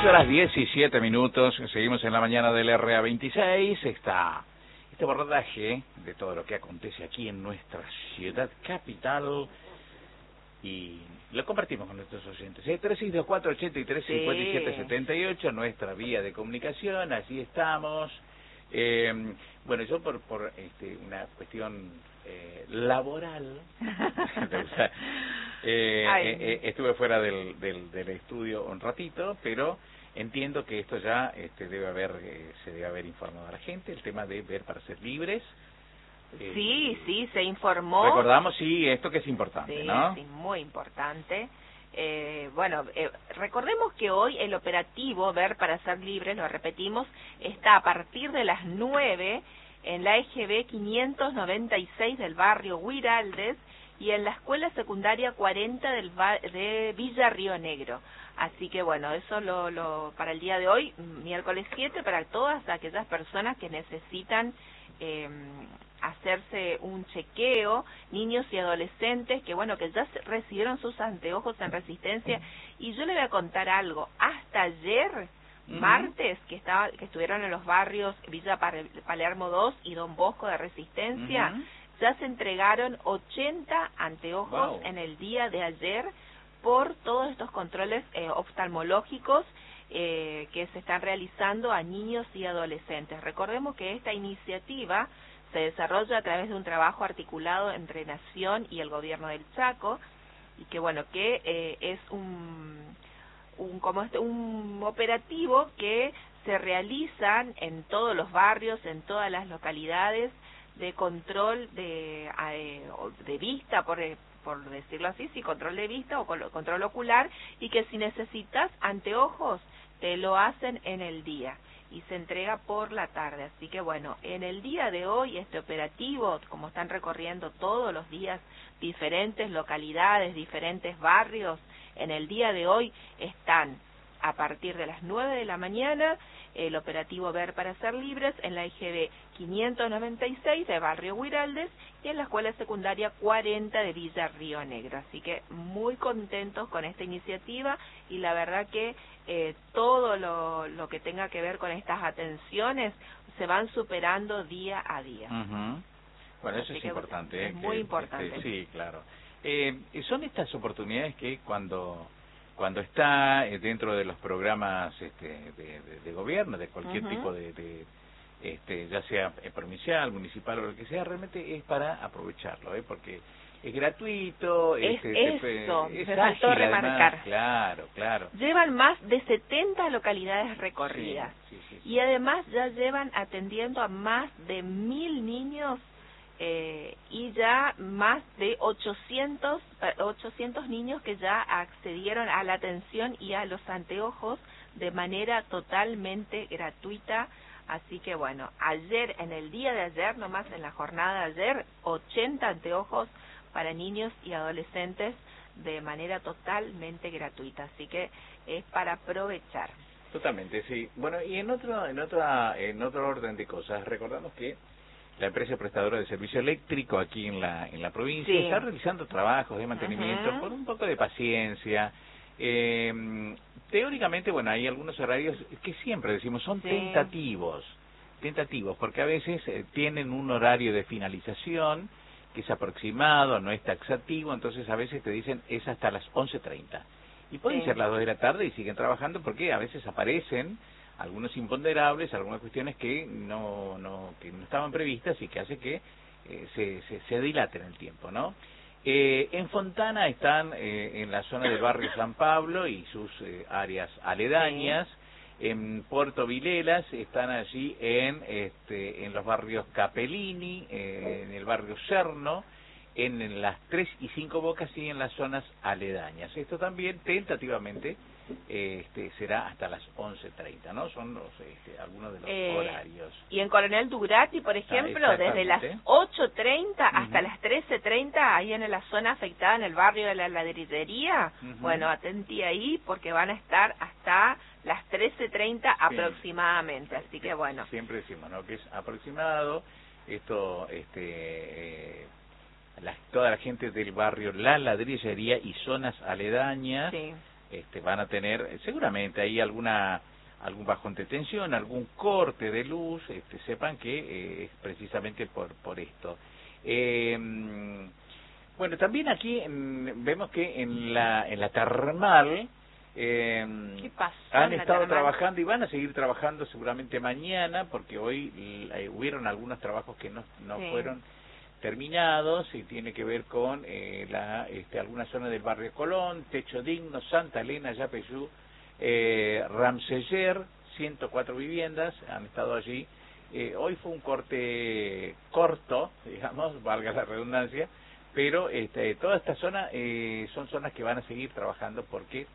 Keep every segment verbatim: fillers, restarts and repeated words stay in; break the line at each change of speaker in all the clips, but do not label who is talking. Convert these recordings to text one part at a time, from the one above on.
doce horas diecisiete minutos, seguimos en la mañana del R A veintiséis, está este abordaje de todo lo que acontece aquí en nuestra ciudad capital y lo compartimos con nuestros oyentes. ¿eh? tres seis dos cuatro, ochenta y tres, cincuenta y siete, setenta y ocho, nuestra vía de comunicación, allí estamos. Eh, bueno, yo por, por este, una cuestión eh, laboral, eh, eh, estuve fuera del, del, del estudio un ratito, pero entiendo que esto ya este, debe haber, eh, se debe haber informado a la gente, el tema de ver para ser libres.
Eh, sí, sí, se informó.
Recordamos, sí, esto que es importante,
sí,
¿no?
Sí, muy importante. Eh, bueno, eh, recordemos que hoy el operativo Ver para ser libres, lo repetimos, está a partir de las nueve en la E G B quinientos noventa y seis del barrio Huiraldes y en la escuela secundaria cuarenta del de Villa Río Negro. Así que bueno, eso lo, lo para el día de hoy, miércoles siete, para todas aquellas personas que necesitan eh, hacerse un chequeo, niños y adolescentes que bueno, que ya recibieron sus anteojos en Resistencia. Y yo le voy a contar algo, hasta ayer, uh-huh. martes, que estaba que estuvieron en los barrios Villa Palermo dos y Don Bosco de Resistencia, uh-huh. ya se entregaron ochenta anteojos wow. en el día de ayer por todos estos controles eh, oftalmológicos eh, que se están realizando a niños y adolescentes. Recordemos que esta iniciativa se desarrolla a través de un trabajo articulado entre Nación y el Gobierno del Chaco, y que bueno, que eh, es un, un, como este, un operativo que se realizan en todos los barrios, en todas las localidades, de control de, eh, de vista, por, por decirlo así, sí, control de vista o control ocular, y que si necesitas anteojos, te lo hacen en el día y se entrega por la tarde. Así que bueno, en el día de hoy este operativo, como están recorriendo todos los días diferentes localidades, diferentes barrios, en el día de hoy están a partir de las nueve de la mañana el operativo Ver para ser libres en la E G B quinientos noventa y seis de barrio Huiraldes y en la escuela secundaria cuarenta de Villa Río Negro. Así que muy contentos con esta iniciativa y la verdad que eh, todo lo, lo que tenga que ver con estas atenciones se van superando día a día.
Uh-huh. Bueno, eso
Así
es importante.
Es
eh,
muy
que,
importante.
Este, sí, claro. Eh, son estas oportunidades que cuando... cuando está dentro de los programas este, de, de, de gobierno, de cualquier uh-huh. tipo de, de este, ya sea provincial, municipal o lo que sea, realmente es para aprovecharlo, ¿eh? Porque es gratuito,
es
este,
eso,
te, es
me faltó
ágil,
remarcar.
Además, claro, claro.
Llevan más de setenta localidades recorridas
sí, sí, sí, sí.
y además ya llevan atendiendo a más de mil niños. Eh, y ya más de ochocientos niños que ya accedieron a la atención y a los anteojos de manera totalmente gratuita. Así que bueno, ayer, en el día de ayer, nomás en la jornada de ayer, ochenta anteojos para niños y adolescentes de manera totalmente gratuita. Así que es para aprovechar.
Totalmente, sí. Bueno, y en otro, en otra, en otro orden de cosas, recordamos que la empresa prestadora de servicio eléctrico aquí en la en la provincia sí. está realizando trabajos de mantenimiento uh-huh. con un poco de paciencia. Eh, teóricamente, bueno, hay algunos horarios que siempre decimos son sí. tentativos, tentativos, porque a veces eh, tienen un horario de finalización que es aproximado, no es taxativo, entonces a veces te dicen es hasta las once treinta. Y pueden sí. ser las dos de la tarde y siguen trabajando porque a veces aparecen algunos imponderables, algunas cuestiones que no no que no estaban previstas y que hace que eh, se, se, se dilaten el tiempo, ¿no? Eh, en Fontana están eh, en la zona del barrio San Pablo y sus eh, áreas aledañas. Sí. En Puerto Vilelas están allí en este en los barrios Capellini, eh, en el barrio Cerno, en, en las tres y cinco Bocas y en las zonas aledañas. Esto también tentativamente este será hasta las once treinta, ¿no? Son los este, algunos de los eh, horarios.
Y en Coronel Durati, por ejemplo, ah, desde las ocho treinta uh-huh. hasta las trece treinta, ahí en la zona afectada, en el barrio de la ladrillería, uh-huh. bueno, atentí ahí porque van a estar hasta las trece treinta sí. aproximadamente, así que bueno.
Siempre decimos, ¿no?, que es aproximado, esto, este... Eh, La, toda la gente del barrio La Ladrillería y zonas aledañas, sí. este, van a tener seguramente ahí alguna algún bajón de tensión, algún corte de luz, este, sepan que eh, es precisamente por por esto. Eh, bueno, también aquí en, vemos que en la en la termal eh,
¿Qué pasó
han
en la
estado
termal?
trabajando y van a seguir trabajando seguramente mañana, porque hoy eh, hubieron algunos trabajos que no, no
Sí.
fueron terminados y tiene que ver con eh, la este, alguna zona del barrio Colón, Techo Digno, Santa Elena, Yapeyú, eh, Ramseller, ciento cuatro viviendas han estado allí. Eh, hoy fue un corte corto, digamos, valga la redundancia, pero este, toda esta zona eh, son zonas que van a seguir trabajando porque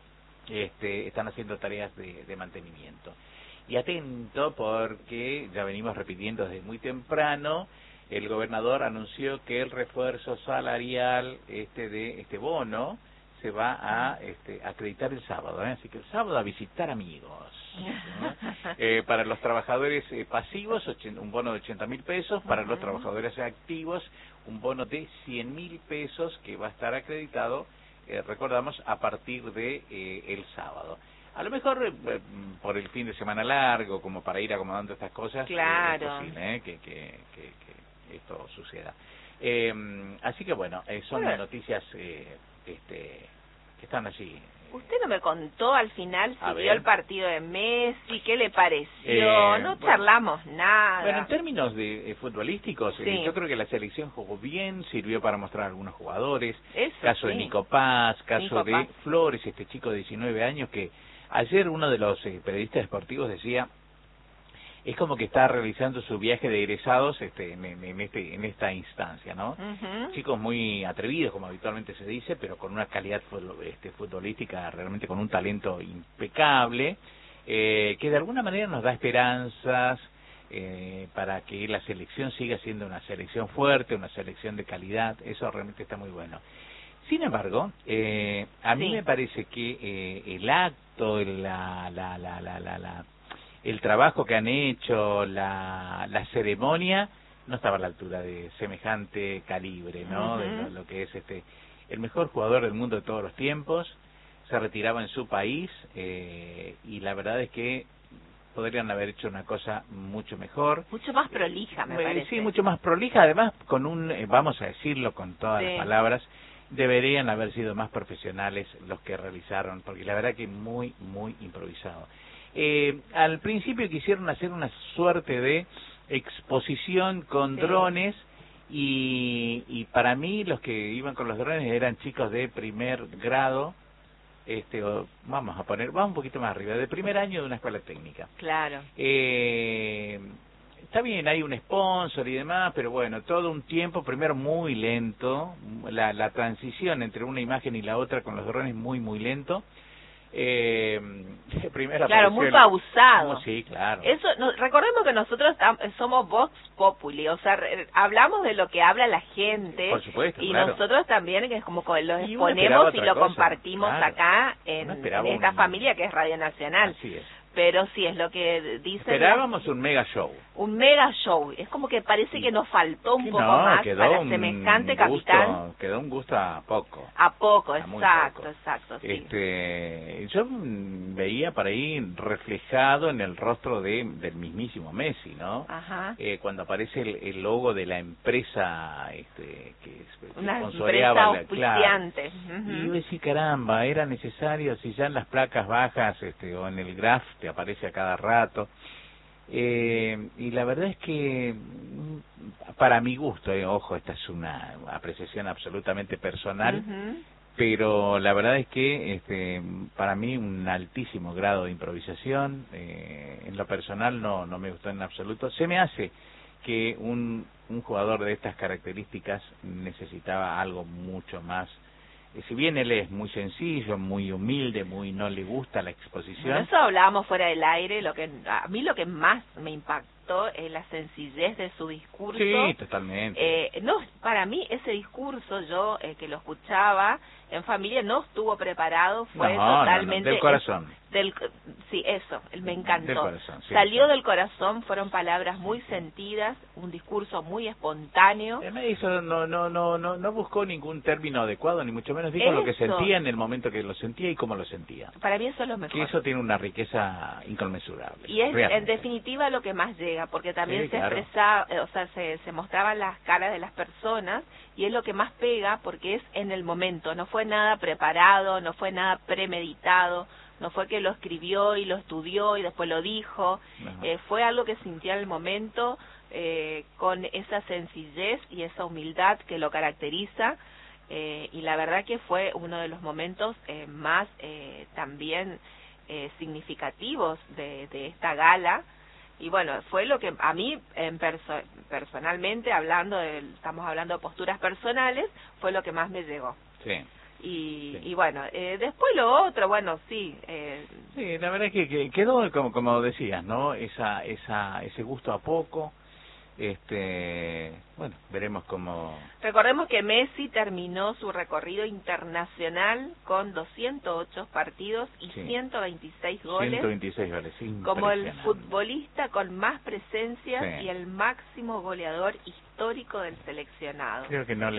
este, están haciendo tareas de, de mantenimiento. Y atento porque ya venimos repitiendo desde muy temprano, el gobernador anunció que el refuerzo salarial este de este bono se va a este, acreditar el sábado, ¿eh? Así que el sábado a visitar amigos, ¿no? eh, para los trabajadores eh, pasivos un bono de ochenta mil pesos, para uh-huh. los trabajadores activos un bono de cien mil pesos que va a estar acreditado, eh, recordamos, a partir de eh, el sábado. A lo mejor eh, por el fin de semana largo, como para ir acomodando estas cosas,
claro.
eh, es posible ¿eh? que, que, que, que esto suceda. Eh, así que bueno, eh, son bueno. noticias eh, este, que están allí.
Usted no me contó al final si
A
vio
ver.
el partido de Messi, qué le pareció,
Eh,
no
bueno.
charlamos nada.
Bueno, en términos de eh, futbolísticos,
Sí.
eh, yo creo que la selección jugó bien, sirvió para mostrar a algunos jugadores,
Eso,
caso
sí.
de Nico Paz, caso
Nico
de
Paz.
Flores, este chico de diecinueve años que ayer uno de los eh, periodistas deportivos decía, es como que está realizando su viaje de egresados este, en, en, este, en esta instancia, ¿no?
Uh-huh.
Chicos muy atrevidos, como habitualmente se dice, pero con una calidad este, futbolística, realmente con un talento impecable, eh, que de alguna manera nos da esperanzas eh, para que la selección siga siendo una selección fuerte, una selección de calidad, eso realmente está muy bueno. Sin embargo, eh, a mí
Sí.
me parece que eh, el acto, la, la, la, la, la, la el trabajo que han hecho, la, la ceremonia, no estaba a la altura de semejante calibre, ¿no?
Uh-huh.
De lo, lo que es este el mejor jugador del mundo de todos los tiempos, se retiraba en su país eh, y la verdad es que podrían haber hecho una cosa mucho mejor.
Mucho más prolija, me
eh,
parece.
Sí, mucho más prolija, además con un, eh, vamos a decirlo con todas
Sí.
las palabras, deberían haber sido más profesionales los que realizaron, porque la verdad que muy, muy improvisado. Eh, al principio quisieron hacer una suerte de exposición con
sí.
drones y, y para mí los que iban con los drones eran chicos de primer grado, este, o, vamos a poner, vamos un poquito más arriba, de primer año de una escuela técnica.
Claro.
Eh, está bien, hay un sponsor y demás, pero bueno, todo un tiempo, primero muy lento, la, la transición entre una imagen y la otra con los drones muy, muy lento. Eh, primero
claro, muy
el...
pausado.
No, sí, claro.
Eso, no, recordemos que nosotros tam, somos Vox Populi, o sea, re, hablamos de lo que habla la gente.
Por supuesto,
y
claro.
nosotros también, que es como que lo
y
exponemos y lo
cosa,
compartimos
claro.
acá en, en esta
un...
familia que es Radio Nacional.
Así es.
Pero sí, es lo que dicen.
Esperábamos un mega show.
Un mega show. Es como que parece que nos faltó un
sí,
poco
no,
más
quedó
para
un
semejante
gusto,
capitán.
Quedó un gusto a poco.
A poco,
a
exacto,
poco.
exacto. Sí.
Este, yo veía por ahí reflejado en el rostro de del mismísimo Messi, ¿no?
Ajá.
Eh, cuando aparece el, el logo de la empresa este, que, que
una
sponsoreaba
empresa auspiciante.
Claro.
Uh-huh.
Y yo decía, caramba, era necesario, si ya en las placas bajas este, o en el graph te aparece a cada rato. Eh, y la verdad es que para mi gusto, eh, ojo, esta es una apreciación absolutamente personal,
uh-huh.
pero la verdad es que este, para mí un altísimo grado de improvisación, eh, en lo personal no, no me gustó en absoluto. Se me hace que un, un jugador de estas características necesitaba algo mucho más. Si bien él es muy sencillo, muy humilde, muy no le gusta la exposición.
Bueno, eso hablábamos fuera del aire. Lo que a mí lo que más me impactó esto, eh, la sencillez de su discurso.
Sí, totalmente.
Eh, no, para mí ese discurso, yo eh, que lo escuchaba en familia, no estuvo preparado, fue
no,
totalmente...
No, no, del corazón.
Del, sí, eso, me encantó.
Del corazón, sí,
Salió
sí.
del corazón, fueron palabras muy sentidas, un discurso muy espontáneo.
Eso no, no, no, no, no buscó ningún término adecuado, ni mucho menos dijo
eso.
lo que sentía en el momento que lo sentía y cómo lo sentía.
Para mí eso es lo mejor.
Que eso tiene una riqueza inconmensurable.
Y es
realmente.
En definitiva lo que más llega, porque también
sí,
se
claro.
expresaba, o sea, se, se mostraban las caras de las personas y es lo que más pega porque es en el momento, no fue nada preparado, no fue nada premeditado, no fue que lo escribió y lo estudió y después lo dijo, eh, fue algo que sintió en el momento eh, con esa sencillez y esa humildad que lo caracteriza. Eh, y la verdad que fue uno de los momentos eh, más eh, también eh, significativos de, de esta gala. Y bueno, fue lo que a mí en perso personalmente, hablando de, estamos hablando de posturas personales, fue lo que más me llegó.
Sí.
Y,
sí.
y bueno, eh, después lo otro, bueno, sí. Eh,
sí, la verdad es que, que quedó, como, como decías, ¿no? Esa, esa, ese gusto a poco. Este, bueno, veremos cómo...
Recordemos que Messi terminó su recorrido internacional con doscientos ocho partidos y
sí.
ciento veintiséis goles.
ciento veintiséis goles,
como el futbolista con más presencias
sí.
y el máximo goleador histórico del seleccionado.
Creo que no le